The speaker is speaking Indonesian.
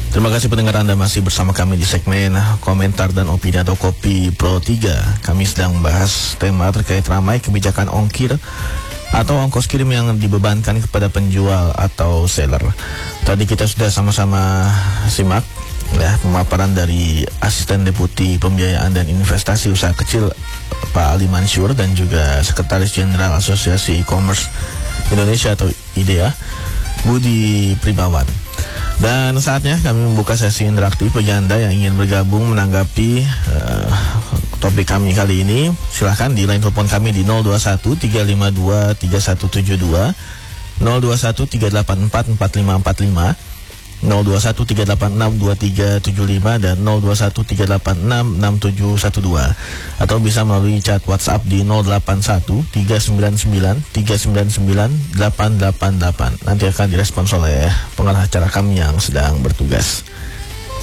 Terima kasih pendengar Anda masih bersama kami di segmen komentar dan opini atau Kopi Pro 3. Kami sedang membahas tema terkait ramai kebijakan ongkir atau ongkos kirim yang dibebankan kepada penjual atau seller. Tadi kita sudah sama-sama simak ya pemaparan dari Asisten Deputi Pembiayaan dan Investasi Usaha Kecil Pak Ali Mansur dan juga Sekretaris Jenderal Asosiasi E-Commerce Indonesia atau IDEA Budi Pribawan. Dan saatnya kami membuka sesi interaktif bagi Anda yang ingin bergabung menanggapi topik kami kali ini. Silahkan di line telepon kami di 021 352 3172, 021 384 4545, 021 386 2375 dan 021 386 6712, atau bisa melalui chat WhatsApp di 081 399 399 888. Nanti akan direspons oleh pengarah acara kami yang sedang bertugas.